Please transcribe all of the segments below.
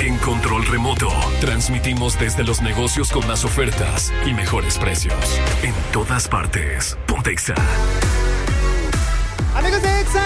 En control remoto, transmitimos desde los negocios con más ofertas y mejores precios. En todas partes. Pontexa. Amigos de Exa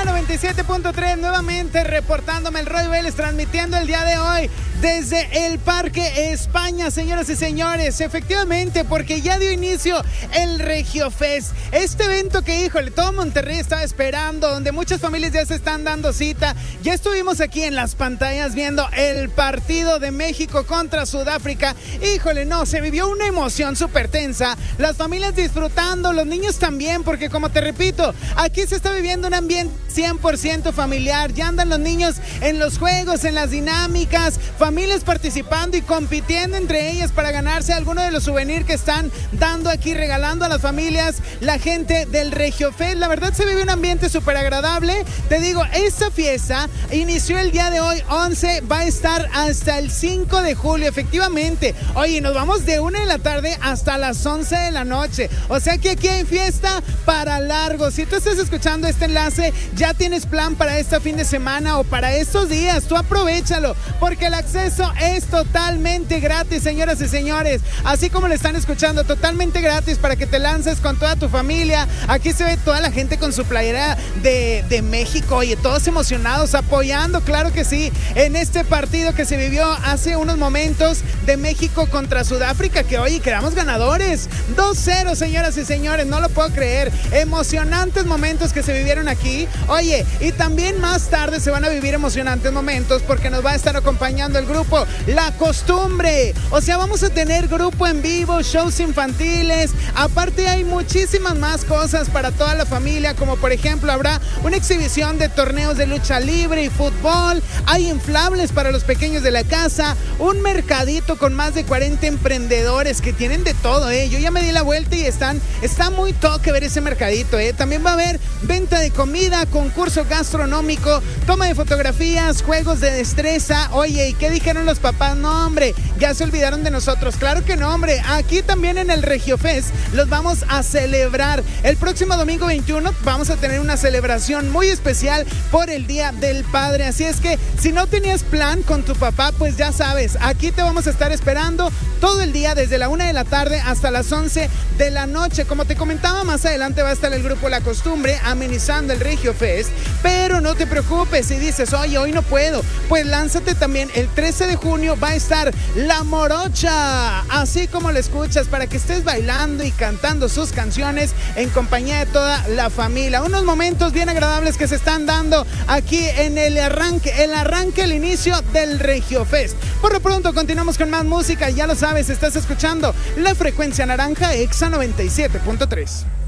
97.3, nuevamente reportándome el Roy Vélez, transmitiendo el día de hoy desde el Parque España, señoras y señores. Efectivamente, porque ya dio inicio el Regio Fest, este evento que, híjole, todo Monterrey estaba esperando, donde muchas familias ya se están dando cita. Ya estuvimos aquí en las pantallas viendo el partido de México contra Sudáfrica. Híjole, no, se vivió una emoción súper tensa, las familias disfrutando, los niños también, porque como te repito, aquí se está viviendo un ambiente 100% familiar. Ya andan los niños en los juegos, en las dinámicas, familias participando y compitiendo entre ellas para ganarse alguno de los souvenirs que están dando aquí, regalando a las familias la gente del Regio Fest. La verdad se vive un ambiente súper agradable. Te digo, esta fiesta inició el día de hoy 11, va a estar hasta el 5 de julio, efectivamente. Oye, nos vamos de 1 de la tarde hasta las 11 de la noche. O sea que aquí hay fiesta para largo. Si tú estás escuchando este enlace, ya tienes plan para este fin de semana o para estos días, tú aprovéchalo, porque el acceso es totalmente gratis, señoras y señores. Así como lo están escuchando, totalmente gratis para que te lances con toda tu familia. Aquí se ve toda la gente con su playera de México, oye, todos emocionados, apoyando, claro que sí, en este partido que se vivió hace unos momentos de México contra Sudáfrica, que oye, quedamos ganadores, 2-0, señoras y señores, no lo puedo creer. Emocionantes momentos que se vivieron aquí. Oye, y también más tarde se van a vivir emocionantes momentos porque nos va a estar acompañando el grupo La Costumbre. O sea, vamos a tener grupo en vivo, shows infantiles. Aparte hay muchísimas más cosas para toda la familia, como por ejemplo habrá una exhibición de torneos de lucha libre y fútbol. Hay inflables para los pequeños de la casa. Un mercadito con más de 40 emprendedores que tienen de todo, Yo ya me di la vuelta y está muy toque ver ese mercadito, También va a haber venta de comida, concurso gastronómico, toma de fotografías, juegos de destreza. Oye, ¿y qué dijeron los papás? No, hombre, ya se olvidaron de nosotros. Claro que no, hombre. Aquí también en el Regio Fest los vamos a celebrar. El próximo domingo 21 vamos a tener una celebración muy especial por el Día del Padre. Así es que si no tenías plan con tu papá, pues ya sabes, aquí te vamos a estar esperando todo el día desde la 1 de la tarde hasta las 11 de la noche. Como te comentaba, más adelante va a estar el grupo La Costumbre amenizando el Regio Fest, pero no te preocupes si dices, oye, hoy no puedo, pues lánzate también. El 13 de junio va a estar La Morocha, así como lo escuchas, para que estés bailando y cantando sus canciones en compañía de toda la familia. Unos momentos bien agradables que se están dando aquí en el arranque, el inicio del Regio Fest. Por lo pronto continuamos con más música, ya lo sabes, estás escuchando La Frecuencia Naranja, Exa 97.3.